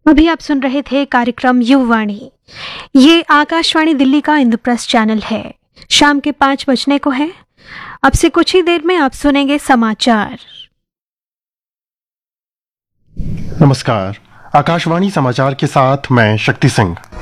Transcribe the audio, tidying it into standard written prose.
अभी आप सुन रहे थे कार्यक्रम युववाणी। ये आकाशवाणी दिल्ली का इंद्रप्रस्थ चैनल है। शाम के 5 बजने को है। अब से कुछ ही देर में आप सुनेंगे समाचार। नमस्कार, आकाशवाणी समाचार के साथ मैं शक्ति सिंह।